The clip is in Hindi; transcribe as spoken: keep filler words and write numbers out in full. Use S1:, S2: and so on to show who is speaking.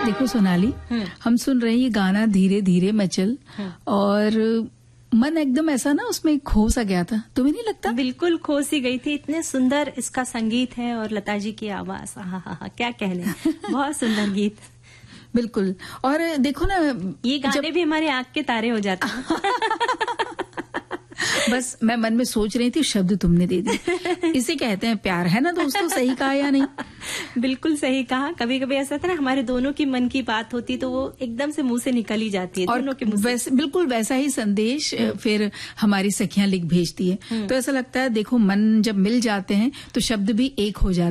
S1: देखो सोनाली, हम सुन रहे हैं ये गाना धीरे धीरे मैं चल, और मन एकदम ऐसा ना उसमें खो सा गया था, तुम्हें नहीं लगता?
S2: बिल्कुल खो सी गई थी। इतने सुंदर इसका संगीत है और लता जी की आवाज, हाँ हाँ हाँ क्या कहने, बहुत सुंदर गीत।
S1: बिल्कुल। और देखो ना,
S2: ये गाने भी हमारे आंख के तारे हो जाते हैं।
S1: बस मैं मन में सोच रही थी, शब्द तुमने दे दी। इसे कहते हैं प्यार, है ना दोस्तों? सही कहा या नहीं?
S2: बिल्कुल सही कहा। कभी कभी ऐसा था ना, हमारे दोनों की मन की बात होती तो वो एकदम से मुंह से निकल ही जाती है,
S1: और
S2: दोनों के मुंह
S1: वैसे, बिल्कुल वैसा ही संदेश फिर हमारी सखियां लिख भेजती है। तो ऐसा लगता है देखो, मन जब मिल जाते हैं तो शब्द भी एक हो जाते हैं।